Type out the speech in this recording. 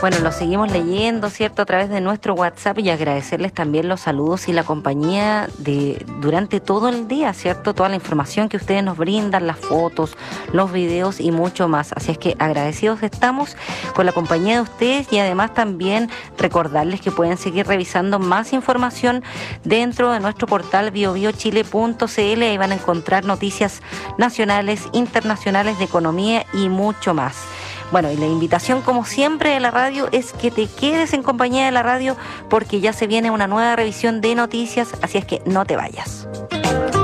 Bueno, lo seguimos leyendo, ¿cierto?, a través de nuestro WhatsApp, y agradecerles también los saludos y la compañía durante todo el día, ¿cierto? Toda la información que ustedes nos brindan, las fotos, los videos y mucho más. Así es que agradecidos estamos con la compañía de ustedes, y además también recordarles que pueden seguir revisando más información dentro de nuestro portal biobiochile.cl. Ahí van a encontrar noticias nacionales, internacionales, de economía y mucho más. Bueno, y la invitación, como siempre, de la radio es que te quedes en compañía de la radio, porque ya se viene una nueva revisión de noticias, así es que no te vayas.